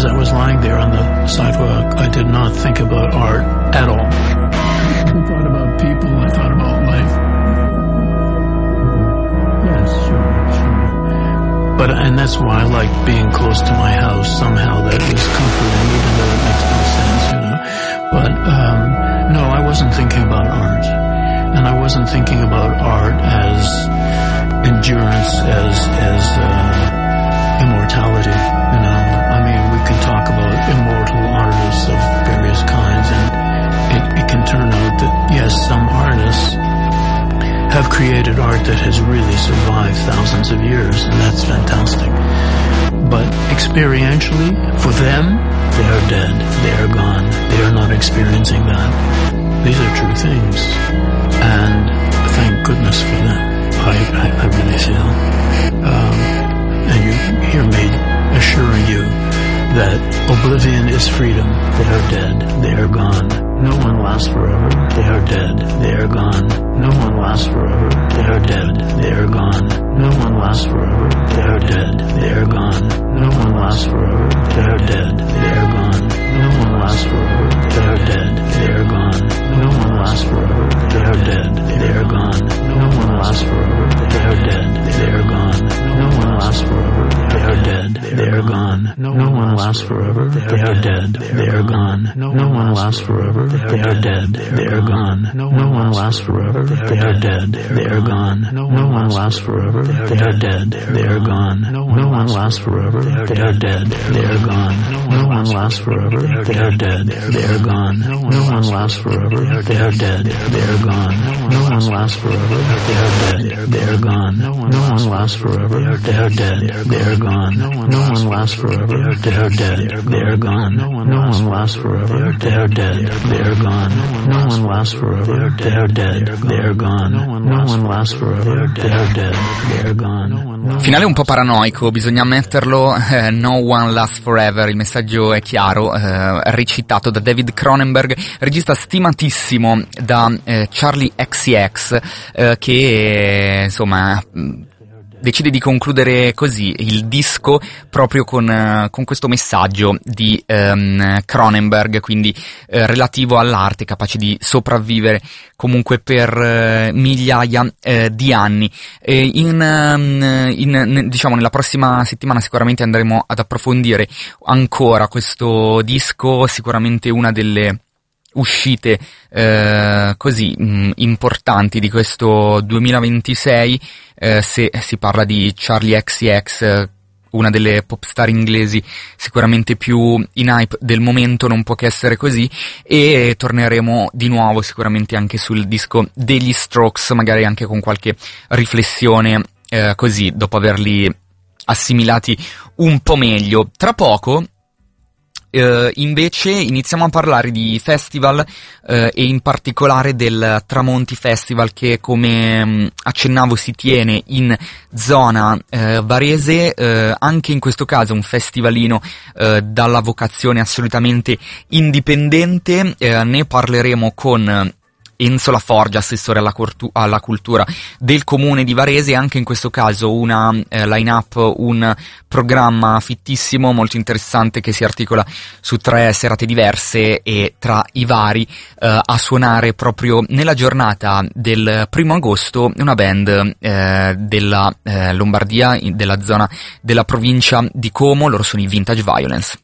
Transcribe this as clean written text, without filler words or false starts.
as I was lying there on the sidewalk, I did not think about art at all. I thought about people, I thought about life. Yes, sure. And that's why I like being close to my house. Somehow that was comforting, even though it makes no sense, But, no, I wasn't thinking about art. And I wasn't thinking about art as endurance, as immortality, I mean, we can talk about immortal artists of various kinds, and it can turn out that, yes, some artists have created art that has really survived thousands of years, and that's fantastic. But experientially, for them, they are dead, they are gone, they are not experiencing that. These are true things, and thank goodness for them, I really feel. And you hear me assuring you that oblivion is freedom. They are dead, they are gone. No one lasts forever, they are dead, they are gone. No one lasts forever, they are dead, they are gone. No one lasts forever, they are dead, they are gone. No one lasts forever, they are dead, they are gone. No one lasts forever, they are dead, they are gone. No one lasts forever, they are dead, they are gone. No one lasts forever, they are dead, they are gone. No one lasts forever, they are dead, they are gone. No one lasts forever, they are dead, they are gone. No one lasts forever, they are dead, they are gone. No one lasts forever, they are dead, they are gone. No one lasts forever, they are dead, they are gone. No one lasts forever, they are dead, they are gone. No one lasts forever, they are dead, they are gone. No one lasts forever, they are dead, they are gone. No one lasts forever, they are dead, they are gone. No one lasts forever, they are dead, they are gone. No one lasts forever, they are dead, they are gone. No one lasts forever, they are dead, they are gone. No one lasts forever, they are dead, they are gone. No one lasts forever, they are dead, they are gone. Finale un po' paranoico, bisogna ammetterlo, no one lasts forever, il messaggio è chiaro, recitato da David Cronenberg, regista stimatissimo da Charlie XCX, che insomma decide di concludere così il disco proprio con questo messaggio di Cronenberg, quindi relativo all'arte, capace di sopravvivere comunque per migliaia di anni. Diciamo nella prossima settimana sicuramente andremo ad approfondire ancora questo disco, sicuramente una delle uscite così importanti di questo 2026, se si parla di Charlie XCX, una delle pop star inglesi sicuramente più in hype del momento, non può che essere così, e torneremo di nuovo sicuramente anche sul disco degli Strokes, magari anche con qualche riflessione così dopo averli assimilati un po' meglio. Tra poco invece iniziamo a parlare di festival e in particolare del Tramonti Festival, che come accennavo si tiene in zona Varese, anche in questo caso un festivalino dalla vocazione assolutamente indipendente. Ne parleremo con Enzo Laforgia, assessore alla cultura del comune di Varese, anche in questo caso una line-up, un programma fittissimo, molto interessante, che si articola su 3 serate diverse, e tra i vari a suonare proprio nella giornata del 1° agosto una band della Lombardia, della zona della provincia di Como. Loro sono i Vintage Violence.